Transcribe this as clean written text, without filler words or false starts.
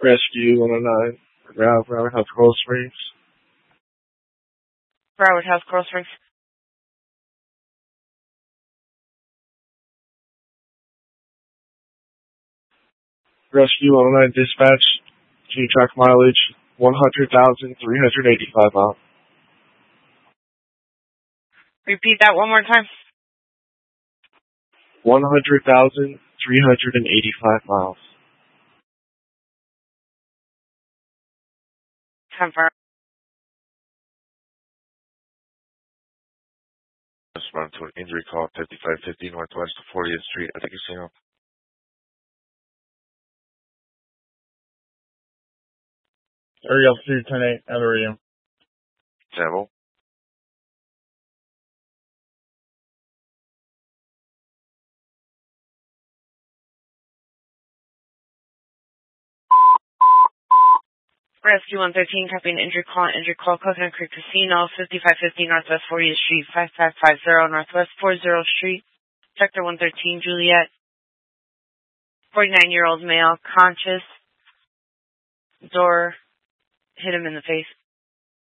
Rescue 109, Broward Health Coral Springs. Broward Health Coral Springs. Rescue 109 dispatch. Can you track mileage? 100,385 miles. Repeat that one more time. 100,385 miles. 10-4. Respond to an injury call, 5550 Northwest 40th Street at the casino. Area 310-8, how are you? Sample. Rescue 113, copying injury call, Coconut Creek Casino, 5550 Northwest 40th Street, 5550 Northwest 40th Street. Sector 113, Juliet. 49-year-old male, conscious. Door hit him in the face.